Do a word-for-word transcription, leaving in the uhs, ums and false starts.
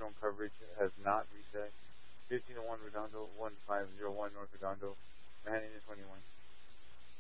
unknown coverage has not reset. fifteen to one Redondo, one five zero one North Redondo, Manhattan twenty-one.